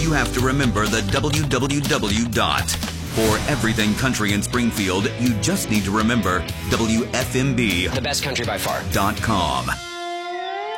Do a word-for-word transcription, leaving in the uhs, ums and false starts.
you have to remember the w w w dot. For everything country in Springfield, you just need to remember W F M B. The best country by far. Dot com.